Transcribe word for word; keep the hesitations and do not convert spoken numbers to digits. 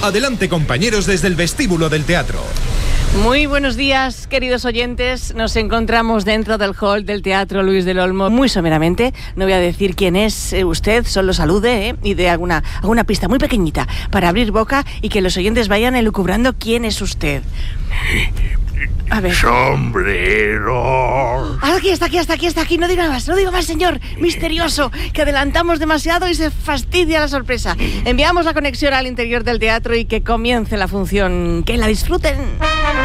Adelante, compañeros, desde el vestíbulo del teatro. Muy buenos días, queridos oyentes. Nos encontramos dentro del hall del Teatro Luis del Olmo. Muy someramente, no voy a decir quién es usted, solo salude ¿eh? y dé alguna, alguna pista muy pequeñita para abrir boca y que los oyentes vayan elucubrando quién es usted. A ver. Sombrero. Aquí está, aquí está, aquí está, aquí. No diga más, no diga más, señor. Misterioso, que adelantamos demasiado y se fastidia la sorpresa. Enviamos la conexión al interior del teatro y que comience la función. Que la disfruten.